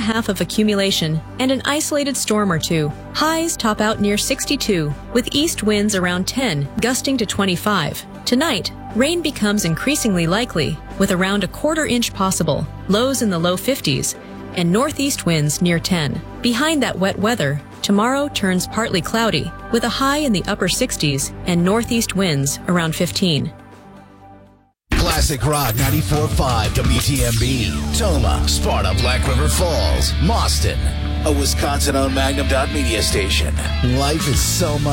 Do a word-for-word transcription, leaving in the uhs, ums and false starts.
half of accumulation and an isolated storm or two. Highs top out near sixty-two, with east winds around ten, gusting to twenty-five. Tonight, rain becomes increasingly likely, with around a quarter inch possible, lows in the low fifties, and northeast winds near ten. Behind that wet weather, tomorrow turns partly cloudy, with a high in the upper sixties and northeast winds around fifteen. Classic Rock ninety-four point five W T M B, Toma, Sparta, Black River Falls, Mauston, a Wisconsin-owned Magnum dot media station. Life is so much